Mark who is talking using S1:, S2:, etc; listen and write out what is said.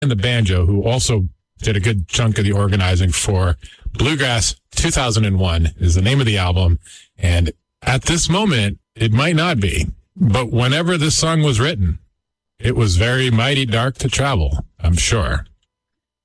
S1: the banjo, who also did a good chunk of the organizing for Bluegrass 2001 is the name of the album. And at this moment, it might not be, but whenever this song was written, it was very mighty dark to travel, I'm sure.